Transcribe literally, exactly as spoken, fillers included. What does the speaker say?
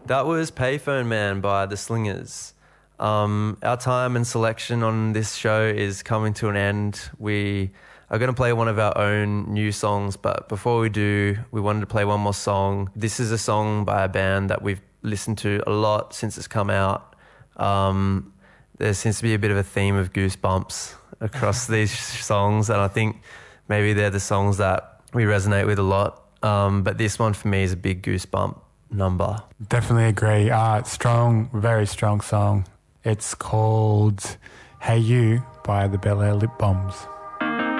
That was Payphone Man by The Slingers. Um, our time and selection on this show is coming to an end. We are going to play one of our own new songs, but before we do, we wanted to play one more song. This is a song by a band that we've listened to a lot since it's come out. Um, there seems to be a bit of a theme of goosebumps across these songs, and I think maybe they're the songs that we resonate with a lot. Um, but this one for me is a big goosebump number. Definitely agree. Uh, strong, very strong song. It's called Hey You by the Bel Air Lip Bombs.